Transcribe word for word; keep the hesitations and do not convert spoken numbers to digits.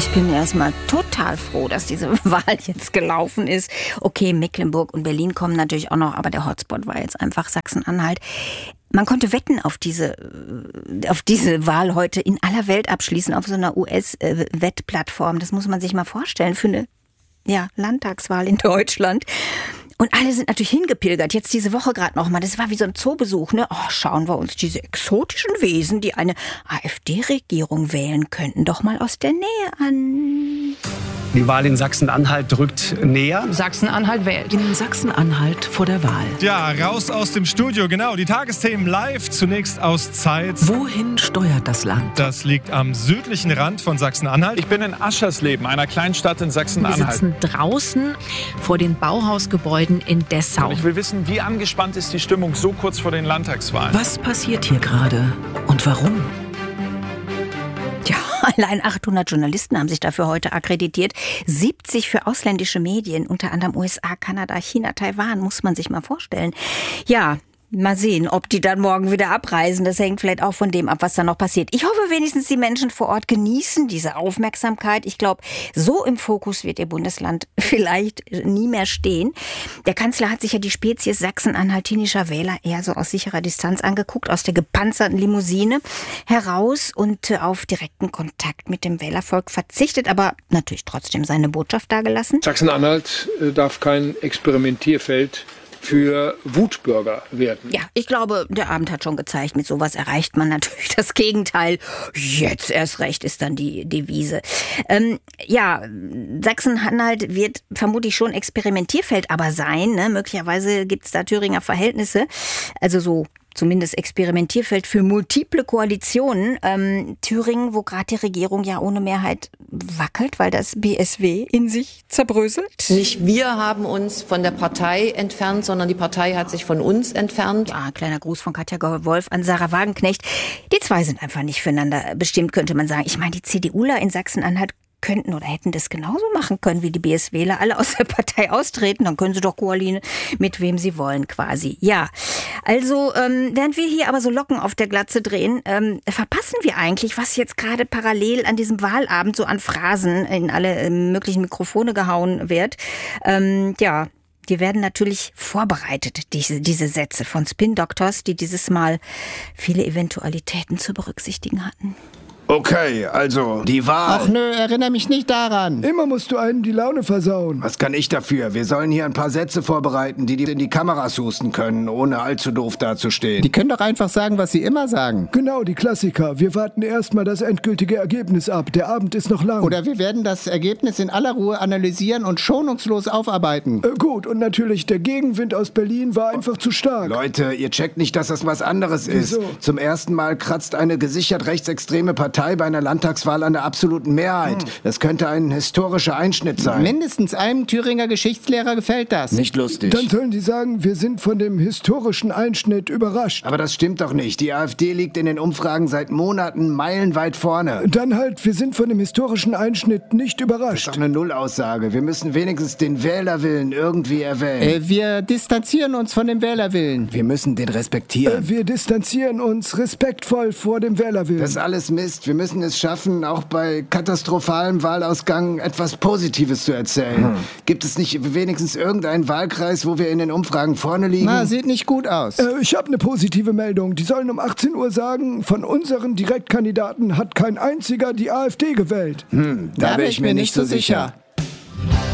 Ich bin erstmal total froh, dass diese Wahl jetzt gelaufen ist. Okay, Mecklenburg und Berlin kommen natürlich auch noch, aber der Hotspot war jetzt einfach Sachsen-Anhalt. Man konnte Wetten auf diese, auf diese Wahl heute in aller Welt abschließen, auf so einer U S-Wettplattform. Das muss man sich mal vorstellen für eine ja, Landtagswahl in Deutschland. Und alle sind natürlich hingepilgert, jetzt diese Woche gerade noch mal. Das war wie so ein Zoobesuch, ne? Oh, schauen wir uns diese exotischen Wesen, die eine AfD-Regierung wählen könnten, doch mal aus der Nähe an. Die Wahl in Sachsen-Anhalt rückt näher. Sachsen-Anhalt wählt. In Sachsen-Anhalt vor der Wahl. Ja, raus aus dem Studio, genau. Die Tagesthemen live, zunächst aus Zeitz. Wohin steuert das Land? Das liegt am südlichen Rand von Sachsen-Anhalt. Ich bin in Aschersleben, einer Kleinstadt in Sachsen-Anhalt. Wir sitzen draußen vor den Bauhausgebäuden in Dessau. Und ich will wissen, wie angespannt ist die Stimmung so kurz vor den Landtagswahlen? Was passiert hier gerade und warum? Ja, allein achthundert Journalisten haben sich dafür heute akkreditiert. siebzig für ausländische Medien, unter anderem U S A, Kanada, China, Taiwan, muss man sich mal vorstellen. Ja, mal sehen, ob die dann morgen wieder abreisen. Das hängt vielleicht auch von dem ab, was da noch passiert. Ich hoffe wenigstens, die Menschen vor Ort genießen diese Aufmerksamkeit. Ich glaube, so im Fokus wird ihr Bundesland vielleicht nie mehr stehen. Der Kanzler hat sich ja die Spezies sachsen-anhaltinischer Wähler eher so aus sicherer Distanz angeguckt, aus der gepanzerten Limousine heraus und auf direkten Kontakt mit dem Wählervolk verzichtet, aber natürlich trotzdem seine Botschaft dargelassen. Sachsen-Anhalt darf kein Experimentierfeld für Wutbürger werden. Ja, ich glaube, der Abend hat schon gezeigt, mit sowas erreicht man natürlich das Gegenteil. Jetzt erst recht ist dann die Devise. Ähm, ja, Sachsen-Anhalt wird vermutlich schon Experimentierfeld aber sein. Ne? Möglicherweise gibt es da Thüringer Verhältnisse. Also so zumindest Experimentierfeld für multiple Koalitionen. Ähm, Thüringen, wo gerade die Regierung ja ohne Mehrheit wackelt, weil das B S W in sich zerbröselt. Nicht wir haben uns von der Partei entfernt, sondern die Partei hat sich von uns entfernt. Ja, kleiner Gruß von Katja Wolf an Sarah Wagenknecht. Die zwei sind einfach nicht füreinander bestimmt, könnte man sagen. Ich meine, die CDUler in Sachsen-Anhalt könnten oder hätten das genauso machen können wie die B S Wler, alle aus der Partei austreten, dann können sie doch koalieren mit wem sie wollen quasi. Ja, also ähm, während wir hier aber so Locken auf der Glatze drehen, ähm, verpassen wir eigentlich, was jetzt gerade parallel an diesem Wahlabend so an Phrasen in alle äh, möglichen Mikrofone gehauen wird. Ähm, ja, die werden natürlich vorbereitet, diese, diese Sätze von Spin-Doctors, die dieses Mal viele Eventualitäten zu berücksichtigen hatten. Okay, also die Wahl. Ach nö, erinnere mich nicht daran. Immer musst du einen die Laune versauen. Was kann ich dafür? Wir sollen hier ein paar Sätze vorbereiten, die die in die Kameras husten können, ohne allzu doof dazustehen. Die können doch einfach sagen, was sie immer sagen. Genau, die Klassiker. Wir warten erstmal das endgültige Ergebnis ab. Der Abend ist noch lang. Oder wir werden das Ergebnis in aller Ruhe analysieren und schonungslos aufarbeiten. Äh, gut, und natürlich, der Gegenwind aus Berlin war einfach zu stark. Leute, ihr checkt nicht, dass das was anderes ist. Wieso? Zum ersten Mal kratzt eine gesichert rechtsextreme Partei bei einer Landtagswahl an der absoluten Mehrheit. Hm. Das könnte ein historischer Einschnitt sein. Mindestens einem Thüringer Geschichtslehrer gefällt das. Nicht lustig. Dann sollen die sagen, wir sind von dem historischen Einschnitt überrascht. Aber das stimmt doch nicht. Die AfD liegt in den Umfragen seit Monaten meilenweit vorne. Dann halt, wir sind von dem historischen Einschnitt nicht überrascht. Das ist doch eine Nullaussage. Wir müssen wenigstens den Wählerwillen irgendwie erwähnen. Äh, wir distanzieren uns von dem Wählerwillen. Wir müssen den respektieren. Äh, wir distanzieren uns respektvoll vor dem Wählerwillen. Das ist alles Mist. Wir müssen es schaffen, auch bei katastrophalem Wahlausgang etwas Positives zu erzählen. Hm. Gibt es nicht wenigstens irgendeinen Wahlkreis, wo wir in den Umfragen vorne liegen? Na, sieht nicht gut aus. Äh, ich habe eine positive Meldung. Die sollen um achtzehn Uhr sagen, von unseren Direktkandidaten hat kein einziger die AfD gewählt. Hm, da, da bin ich mir nicht so sicher. sicher.